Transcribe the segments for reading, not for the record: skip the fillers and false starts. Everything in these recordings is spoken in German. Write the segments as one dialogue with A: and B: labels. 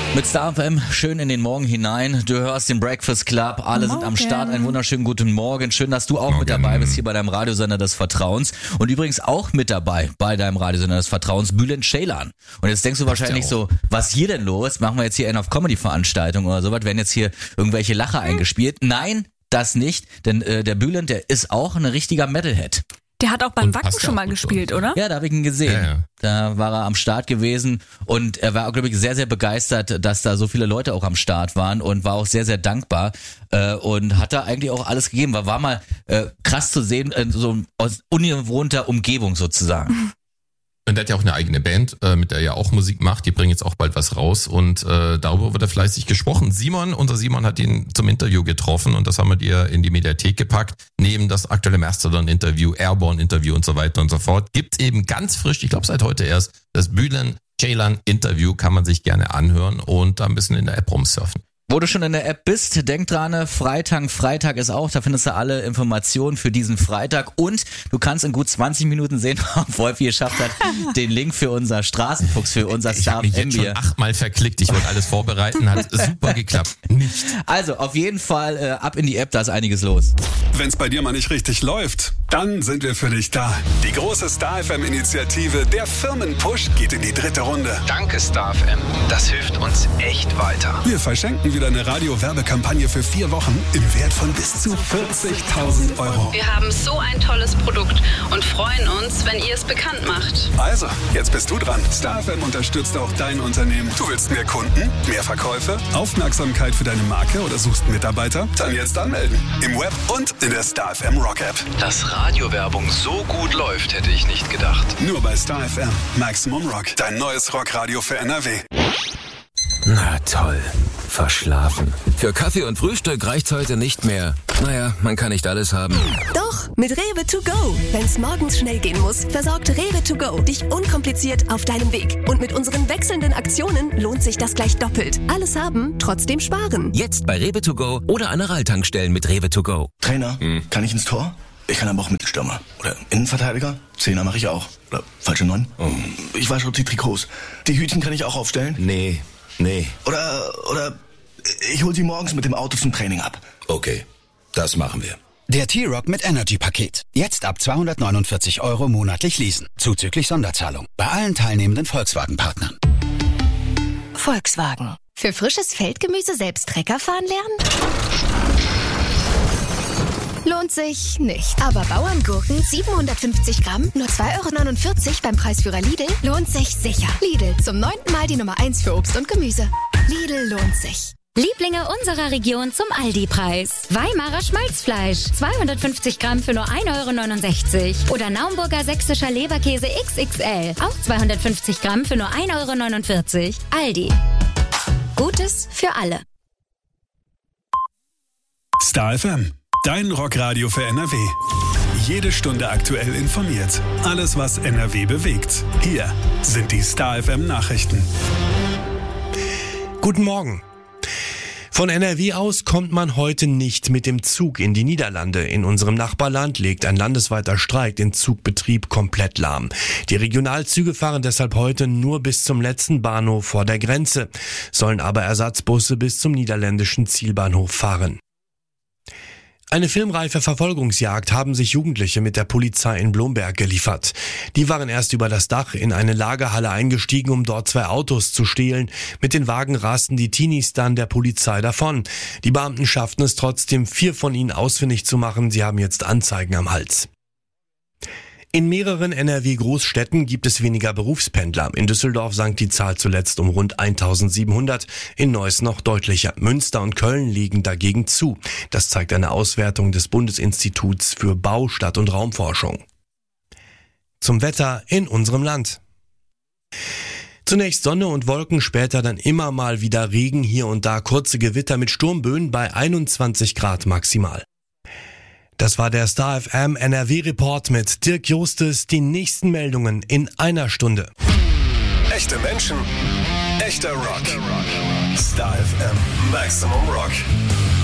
A: Mit Star FM schön in den Morgen hinein. Du hörst den Breakfast Club. Alle sind am Start. Einen wunderschönen guten Morgen. Schön, dass du auch mit dabei bist hier bei deinem Radiosender des Vertrauens. Und übrigens auch mit dabei bei deinem Radiosender des Vertrauens, Bülent Ceylan. Und jetzt denkst du wahrscheinlich so, was hier denn los? Machen wir jetzt hier eine Comedy-Veranstaltung oder sowas? Werden jetzt hier irgendwelche Lacher eingespielt? Nein, das nicht. Denn der Bülent, der ist auch ein richtiger Metalhead.
B: Der hat auch beim Wacken schon mal gespielt, oder?
A: Ja, da habe ich ihn gesehen. Ja. Da war er am Start gewesen und er war, glaube ich, sehr, sehr begeistert, dass da so viele Leute auch am Start waren und war auch sehr, sehr dankbar und hat da eigentlich auch alles gegeben. War mal krass zu sehen, so aus ungewohnter Umgebung sozusagen.
C: Und der hat ja auch eine eigene Band, mit der er ja auch Musik macht. Die bringen jetzt auch bald was raus und darüber wird er fleißig gesprochen. Unser Simon hat ihn zum Interview getroffen und das haben wir dir in die Mediathek gepackt. Neben das aktuelle Mastodon-Interview, Airborne-Interview und so weiter und so fort. Gibt's eben ganz frisch, ich glaube seit heute erst, das Bülent Ceylan-Interview, kann man sich gerne anhören und da ein bisschen in der App rumsurfen.
A: Wo du schon in der App bist, denk dran, Freitag ist auch, da findest du alle Informationen für diesen Freitag und du kannst in gut 20 Minuten sehen, ob Wolfi geschafft hat, den Link für unser Straßenfuchs, für unser Star
C: FM. Ich habe mich jetzt schon 8-mal verklickt, ich wollte alles vorbereiten, hat super geklappt. Nicht.
A: Also auf jeden Fall ab in die App, da ist einiges los.
D: Wenn's bei dir mal nicht richtig läuft, dann sind wir für dich da. Die große Star FM-Initiative, der Firmenpush, geht in die 3. Runde.
E: Danke Star FM, das hilft uns echt weiter.
D: Wir verschenken wieder eine Radio-Werbekampagne für 4 Wochen im Wert von bis zu 40.000 Euro.
F: Wir haben so ein tolles Produkt und freuen uns, wenn ihr es bekannt macht.
D: Also, jetzt bist du dran. Star FM unterstützt auch dein Unternehmen. Du willst mehr Kunden, mehr Verkäufe, Aufmerksamkeit für deine Marke oder suchst Mitarbeiter? Dann jetzt anmelden. Im Web und in der Star FM Rock App.
E: Dass Radiowerbung so gut läuft, hätte ich nicht gedacht.
D: Nur bei Star FM. Maximum Rock. Dein neues Rockradio für NRW.
G: Na toll. Verschlafen. Für Kaffee und Frühstück reicht's heute nicht mehr. Naja, man kann nicht alles haben.
H: Doch, mit Rewe to go. Wenn's morgens schnell gehen muss, versorgt Rewe to go dich unkompliziert auf deinem Weg. Und mit unseren wechselnden Aktionen lohnt sich das gleich doppelt. Alles haben, trotzdem sparen.
G: Jetzt bei Rewe to go oder an Aral-Tankstellen mit Rewe to go.
I: Trainer, kann ich ins Tor? Ich kann aber auch Mittelstürmer. Oder Innenverteidiger? 10er mache ich auch. Oder falsche 9? Ich wasche auch die Trikots. Die Hütchen kann ich auch aufstellen?
G: Nee.
I: Oder ich hol sie morgens mit dem Auto zum Training ab.
G: Okay, das machen wir.
J: Der T-Rock mit Energy-Paket. Jetzt ab 249 € monatlich leasen. Zuzüglich Sonderzahlung. Bei allen teilnehmenden Volkswagen-Partnern.
H: Volkswagen.
K: Für frisches Feldgemüse selbst Trecker fahren lernen? Lohnt sich nicht. Aber Bauerngurken, 750 Gramm, nur 2,49 € beim Preisführer Lidl, lohnt sich sicher. Lidl, zum 9. Mal die Nummer 1 für Obst und Gemüse. Lidl lohnt sich.
L: Lieblinge unserer Region zum Aldi-Preis. Weimarer Schmalzfleisch, 250 Gramm für nur 1,69 € Oder Naumburger sächsischer Leberkäse XXL, auch 250 Gramm für nur 1,49 €. Aldi. Gutes für alle.
D: Star FM. Dein Rockradio für NRW. Jede Stunde aktuell informiert. Alles, was NRW bewegt. Hier sind die Star FM Nachrichten.
M: Guten Morgen. Von NRW aus kommt man heute nicht mit dem Zug in die Niederlande. In unserem Nachbarland legt ein landesweiter Streik den Zugbetrieb komplett lahm. Die Regionalzüge fahren deshalb heute nur bis zum letzten Bahnhof vor der Grenze, sollen aber Ersatzbusse bis zum niederländischen Zielbahnhof fahren. Eine filmreife Verfolgungsjagd haben sich Jugendliche mit der Polizei in Blomberg geliefert. Die waren erst über das Dach in eine Lagerhalle eingestiegen, um dort 2 Autos zu stehlen. Mit den Wagen rasten die Teenies dann der Polizei davon. Die Beamten schafften es trotzdem, 4 von ihnen ausfindig zu machen. Sie haben jetzt Anzeigen am Hals. In mehreren NRW-Großstädten gibt es weniger Berufspendler. In Düsseldorf sank die Zahl zuletzt um rund 1700, in Neuss noch deutlicher. Münster und Köln liegen dagegen zu. Das zeigt eine Auswertung des Bundesinstituts für Bau-, Stadt- und Raumforschung. Zum Wetter in unserem Land. Zunächst Sonne und Wolken, später dann immer mal wieder Regen, hier und da kurze Gewitter mit Sturmböen bei 21 Grad maximal. Das war der Star FM NRW-Report mit Dirk Justus. Die nächsten Meldungen in einer Stunde.
D: Echte Menschen, echter Rock. Star FM Maximum Rock.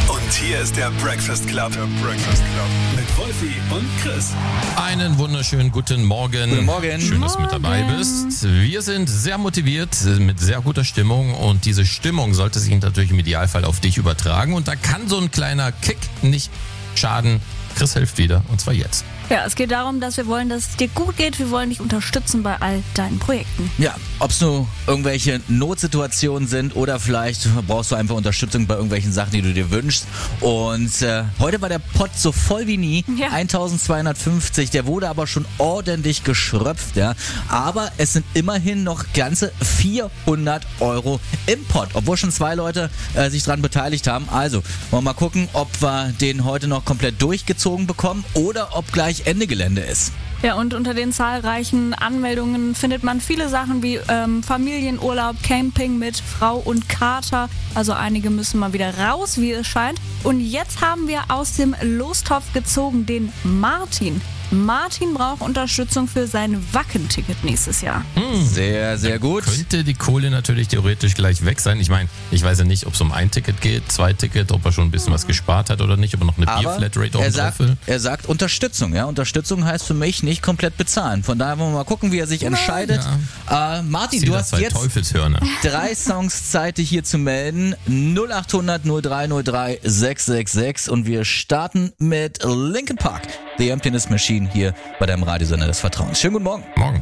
D: Und hier ist der Breakfast Club. Mit Wolfi und Chris.
C: Einen wunderschönen guten Morgen.
A: Guten Morgen.
C: Schön, dass du mit dabei bist. Wir sind sehr motiviert, mit sehr guter Stimmung. Und diese Stimmung sollte sich natürlich im Idealfall auf dich übertragen. Und da kann so ein kleiner Kick nicht schaden. Chris hilft wieder, und zwar jetzt.
B: Ja, es geht darum, dass wir wollen, dass es dir gut geht. Wir wollen dich unterstützen bei all deinen Projekten.
A: Ja, ob es nur irgendwelche Notsituationen sind oder vielleicht brauchst du einfach Unterstützung bei irgendwelchen Sachen, die du dir wünschst. Und heute war der Pott so voll wie nie. Ja. 1250, der wurde aber schon ordentlich geschröpft. Ja. Aber es sind immerhin noch ganze 400 Euro im Pott, obwohl schon 2 Leute sich dran beteiligt haben. Also, wollen wir mal gucken, ob wir den heute noch komplett durchgezogen bekommen oder ob gleich Ende Gelände ist.
B: Ja, und unter den zahlreichen Anmeldungen findet man viele Sachen wie Familienurlaub, Camping mit Frau und Kater. Also einige müssen mal wieder raus, wie es scheint. Und jetzt haben wir aus dem Lostopf gezogen den Martin. Martin braucht Unterstützung für sein Wacken-Ticket nächstes Jahr.
A: Sehr, sehr gut.
C: Könnte die Kohle natürlich theoretisch gleich weg sein. Ich meine, ich weiß ja nicht, ob es um ein Ticket geht, 2 Ticket, ob er schon ein bisschen was gespart hat oder nicht, ob er noch eine Bier-Flatrate oben drauf will.
A: Er sagt Unterstützung. Ja? Unterstützung heißt für mich nicht komplett bezahlen. Von daher wollen wir mal gucken, wie er sich entscheidet. Ja. Martin, du hast jetzt 3 Songs Zeit, dich hier zu melden. 0800 0303 666 und wir starten mit Linkin Park, The Emptiness Machine, hier bei deinem Radiosender des Vertrauens. Schönen guten Morgen.
C: Morgen.